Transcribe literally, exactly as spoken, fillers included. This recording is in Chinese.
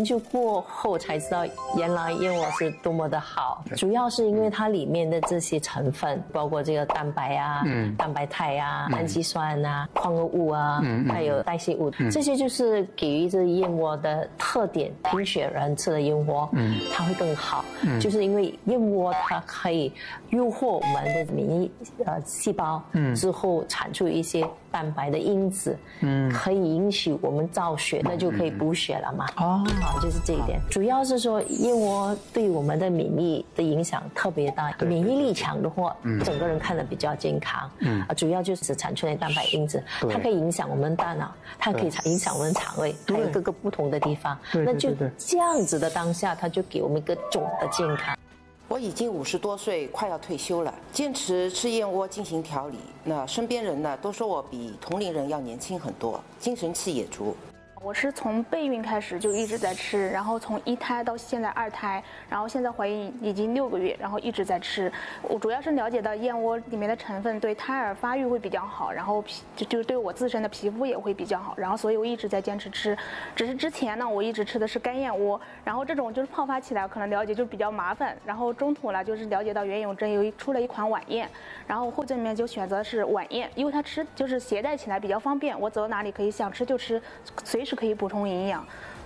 研究过后才知道，原来燕窝是多么的好。主要是因为它里面的这些成分，包括这个蛋白啊、嗯、蛋白肽啊、氨基酸啊、矿物物啊，嗯、还有代谢物，嗯、这些就是给予这燕窝的特点。贫血人吃的燕窝，嗯，它会更好，嗯，就是因为燕窝它可以诱惑我们的免疫呃细胞，嗯，之后产出一些蛋白的因子，嗯，可以引起我们造血，那就可以补血了嘛。哦，好，就是这一点。主要是说燕窝对我们的免疫的影响特别大，免疫力强的话，嗯，整个人看得比较健康。嗯，啊，主要就是产出的蛋白因子，它可以影响我们大脑，它可以影响我们肠胃，还有各个不同的地方。那就这样子的当下，它就给我们一个总的健康。 我已经五十多岁，快要退休了，坚持吃燕窝进行调理。那身边人呢，都说我比同龄人要年轻很多，精神气也足。 我是从备孕开始就一直在吃，然后从一胎到现在二胎，然后现在怀孕已经六个月，然后一直在吃。我主要是了解到燕窝里面的成分对胎儿发育会比较好，然后皮就就是对我自身的皮肤也会比较好，然后所以我一直在坚持吃。只是之前呢，我一直吃的是干燕窝，然后这种就是泡发起来可能了解就比较麻烦，然后中途呢就是了解到袁永真有一出了一款晚宴，然后后这里面就选择是晚宴，因为它吃就是携带起来比较方便，我走到哪里可以想吃就吃，随时可以补充营养，